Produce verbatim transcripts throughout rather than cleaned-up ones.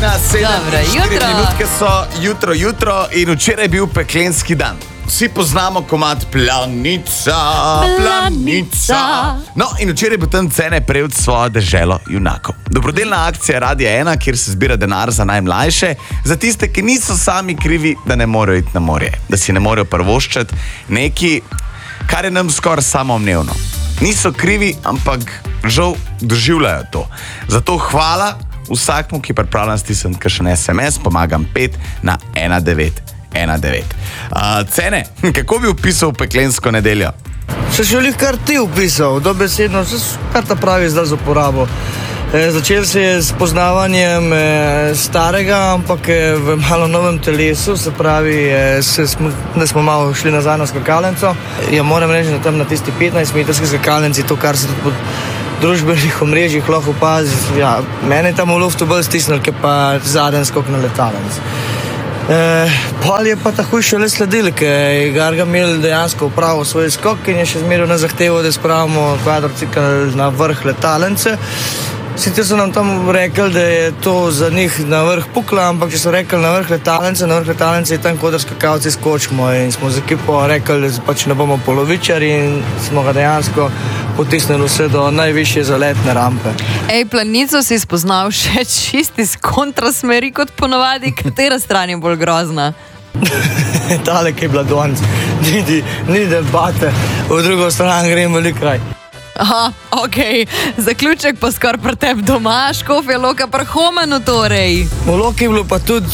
Martina, sedem Dobro in štiri jutro. minutke so jutro, jutro in včeraj je bil peklenski dan. Vsi poznamo komad Planica, Planica. No, in včeraj bo tam Cene prejel svojo deželo junakov. Dobrodelna akcija Radia ena, kjer se zbira denar za najmlajše, za tiste, ki niso sami krivi, da ne morejo iti na morje, da si ne morejo prvoščati nekaj, kar je nam skoraj samoumevno. Niso krivi, ampak žal doživljajo to. Zato hvala vsakmu, ki pripravljam stisniti kakšen es em es, pomagam pet na ena devet ena devet. Uh, Cene, kako bi opisal peklensko nedeljo? Se želi kar ti opisal, dobesedno, kar ta pravi zdaj za uporabo. E, začel se je s poznavanjem e, starega, ampak e, v malo novem telesu, se pravi, e, se smo, da smo malo šli nazaj na skakalnico. Ja, moram reči, da tam na tisti petnajst metrski skakalnici, to, kar se tudi pod družbenih omrežjih lahko opazi, ja, mene je tam v luftu bolj stisnil, ki pa zadnji skok na letalnic. E, pol je pa takoj šele sledil, ker je Garga imel dejansko upravo svoj skok in je še zmeril na zahtevo, da spravimo kvadrocikl na vrh letalnice. Sicer so nam tam rekli, da je to za njih na vrh pukla, ampak če so rekli na vrh letalnice, na vrh letalnice je tam, kot da skakalci skočimo in smo z ekipo rekli, da pač ne bomo polovičari in smo ga dejansko potisnili vse do najvišje zaletne rampe. Ej, Planico si spoznal še čisti z kontrasmeri kot ponovadi, katera stran je bolj grozna? Tale, ki je bila danes, ni, ni debate, v drugo stran grem velik kraj. Aha, okej, okay. Zaključek pa skoraj pri tebi doma, Škofja Loka pri Homenu torej. V Loki je bilo pa tudi,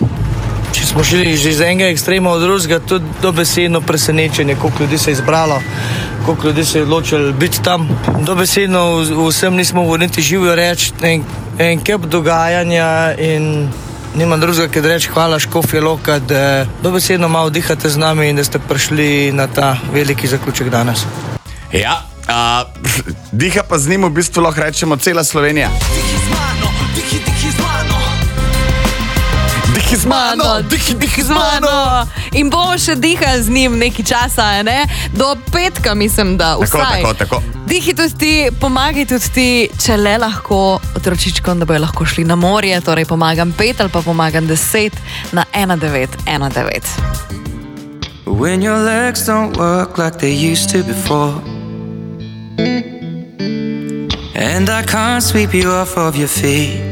če smo šli že iz enega ekstrema od drugega, tudi dobesedno presenečenje, koliko ljudi se je izbralo, koliko ljudi se je odločilo biti tam. Dobesedno vsem nismo mogli niti živijo reči, en, en kep dogajanja in nimam drugega, ki reči hvala Škofja Loka, da dobesedno malo dihate z nami in da ste prišli na ta veliki zaključek danes. Ja. Uh, diha pa z njim v bistvu lahko rečemo cela Slovenija. Dihi z mano, dihi, dihi z mano. Dihi z mano, dihi, dihi z mano. In bomo še dihali z njim nekaj časa, ne? Do petka mislim, da vsaj. Tako, tako, tako. Dihi tudi ti, pomagaj tudi ti, če le lahko otročičkom, da bojo lahko šli na morje, torej pomagam pet ali pa pomagam deset na ena devet ena devet. When your legs don't work like they used to before, and I can't sweep you off of your feet,